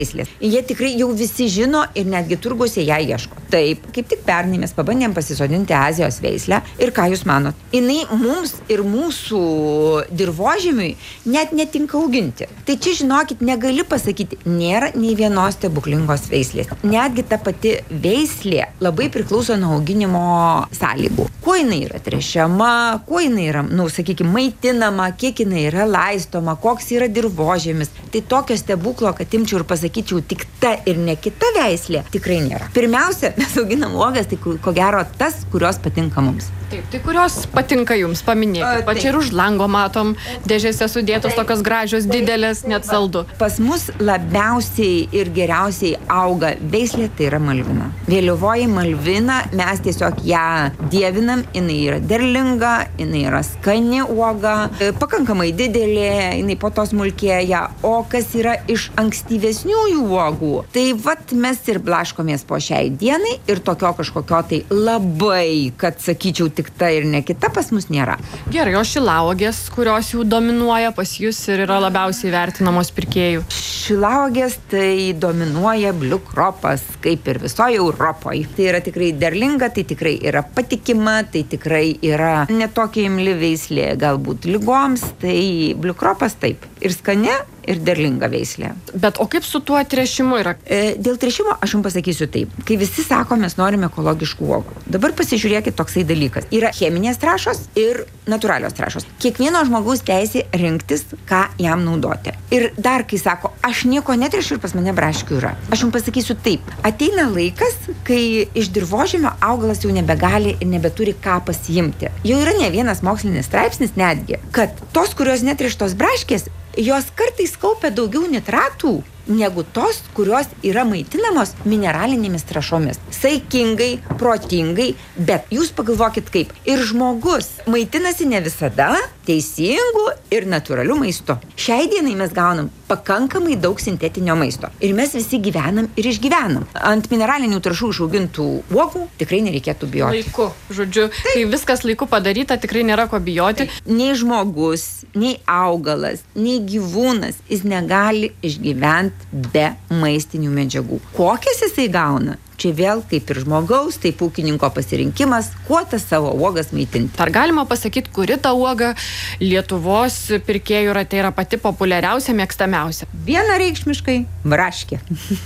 Jie tikrai jau visi žino ir netgi turguose ją ieško. Taip, kaip tik pernai mes pabandėm pasisodinti Azijos veislę ir ką jūs manot? Jinai mums ir mūsų dirvožemiui net netinka auginti. Tai čia, žinokit, negali pasakyti, nėra nei vienos stebuklingos veislės. Netgi ta pati veislė labai priklauso nuo auginimo sąlygų. Kuo jinai yra trešiama, kuo jinai yra, sakykime, maitinama, kiek jinai yra laistoma, koks yra dirvožemis. Tai tokio stebuklo, kad imčiau ir pasakyčiau tik ta ir ne kita veislė, tikrai nėra. Pirmiausia, mes auginam uogas, tai ko gero tas, kurios patinka mums. Taip, tai kurios patinka jums, paminėkit. Pačiai ir už lango matom, dėžėse sudėtos tokios gražios, didelės, net saldu. Pas mus labiausiai ir geriausiai auga veislė, tai yra malvina. Vėlyvoji malvina, mes tiesiog ją dievinam, jinai yra derlinga, jinai yra skani uoga, pakankamai didelė, jinai po to smulkėja, o kas yra iš ankstyvesniųjų uogų, tai vat mes ir blaškomės po šiai dienai ir tokio kažkokio tai labai, kad sakyčiau, tik ta ir ne kita pas mus nėra. Gerai, o šilauogės, kurios jau dominuoja pas jūs ir yra labiausiai vertinamos pirkėjų? Šilauogės tai dominuoja bliukropas, kaip ir visoje Europoje. Tai yra tikrai derlinga, tai tikrai yra patikima, tai tikrai yra netokia imli veislė, galbūt ligoms, tai bliukropas taip. Ir skani, ir derlinga veislė. Bet o kaip su tuo trešimu yra? Dėl trešimo aš jums pasakysiu taip. Kai visi sako, mes norime ekologiškų uogų. Dabar pasižiūrėkit toksai dalykas. Yra cheminės trąšos ir natūralios trąšos. Kiekvieno žmogaus teisė rinktis, ką jam naudoti. Ir dar, kai sako, aš nieko netrešiu ir pas mane braškių yra. Aš jums pasakysiu taip. Ateina laikas, kai iš dirvožemio augalas jau nebegali ir nebeturi ką pasiimti. Jau yra ne vienas mokslinis straipsnis netgi, kad tos, kurios netreštos braškės, jos kartais kaupia daugiau nitratų negu tos, kurios yra maitinamos mineralinėmis trąšomis. Saikingai, protingai, bet jūs pagalvokit kaip. Ir žmogus maitinasi ne visada teisingu ir natūraliu maistu. Šiai dienai mes gaunam pakankamai daug sintetinio maisto. Ir mes visi gyvenam ir išgyvenam. Ant mineralinių trąšų išaugintų uogų tikrai nereikėtų bijoti. Laiku, žodžiu, kai viskas laiku padaryta, tikrai nėra ko bijoti. Nei žmogus, nei augalas, nei gyvūnas, jis negali išgyventi be maistinių medžiagų. Kokias jisai gauna? Čia vėl kaip ir žmogaus, taip ūkininko pasirinkimas, kuo tas savo uogas maitinti. Ar galima pasakyti, kuri ta uoga Lietuvos pirkėjų rate yra pati populiariausia, mėgstamiausia? Vienareikšmiškai braškė.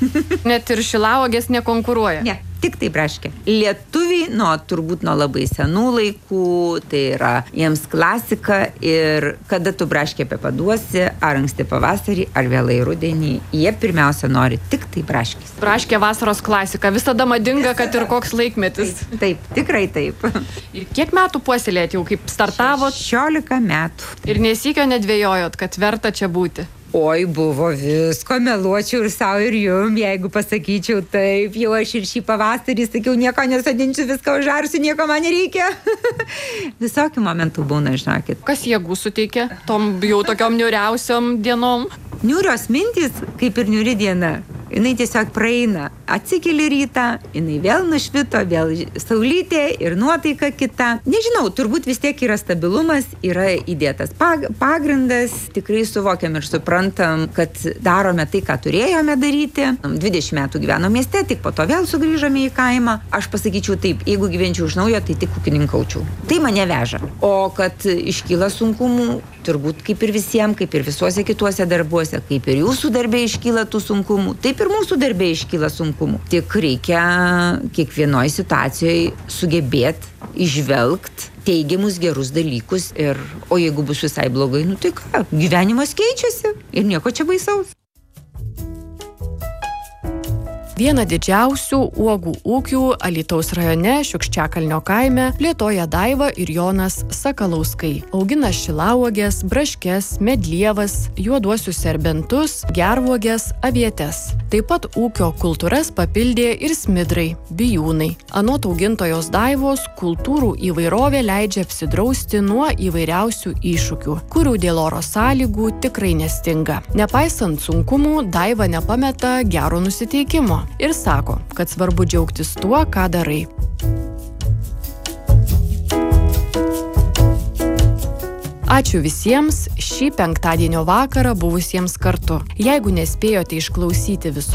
Net ir šilauogės nekonkuruoja? Ne. Tik tai braškė. Lietuviai turbūt nuo labai senų laikų, tai yra jiems klasika ir kada tu braškė paduosi, ar anksti pavasarį, ar vėlai rudenį, jie pirmiausia nori tik tai braškės. Braškė vasaros klasika, visada madinga, kad ir koks laikmetis. Taip, tikrai taip. Ir kiek metų puoselėjot jau, kaip startavot? 16 metų. Ir nesykio nedvėjojot, kad verta čia būti? Oi, buvo visko, meluočiau ir savo ir jum, jeigu pasakyčiau taip, jau aš ir šį pavasarį sakiau, nieko nesodinčiau, viską užarsiu, nieko man nereikia. Visokių momentų būna, žinokit. Kas jėgų suteikia tom jau tokiom niuriausiom dienom? Niūrios mintys, kaip ir niuri diena. Jinai tiesiog praeina. Atsikeli rytą, jinai vėl nušvito, vėl saulytė ir nuotaika kita. Nežinau, turbūt vis tiek yra stabilumas, yra įdėtas pagrindas. Tikrai suvokiam ir suprantam, kad darome tai, ką turėjome daryti. 20 metų gyveno mieste, tik po to vėl sugrįžome į kaimą. Aš pasakyčiau taip, jeigu gyvenčiau iš naujo, tai tik ūkininkaučiau. Tai mane veža. O kad iškyla sunkumų, turbūt kaip ir visiems, kaip ir visuose kituose darbuose, kaip ir jūsų darbė iškyla tų sunkumų, taip ir mūsų darbė iškyla sunkumų. Tik reikia kiekvienoje situacijoje sugebėti įžvelgti teigiamus gerus dalykus o jeigu bus visai blogai, tai ką, gyvenimas keičiasi ir nieko čia baisaus. Vieną didžiausių uogų ūkių Alytaus rajone Šiukščiakalnio kaime plėtoja Daiva ir Jonas Sakalauskai. Augina šilauogės, braškes, medlievas, juoduosius serbentus, gervuogės, avietes. Taip pat ūkio kultūras papildė ir smidrai, bijūnai. Anot augintojos Daivos, kultūrų įvairovė leidžia apsidrausti nuo įvairiausių iššūkių, kurių dėl oro sąlygų tikrai nestinga. Nepaisant sunkumų, Daiva nepameta gero nusiteikimo ir sako, kad svarbu džiaugtis tuo, ką darai. Ačiū visiems šį penktadienio vakarą buvusiems kartu. Jeigu nespėjote išklausyti viso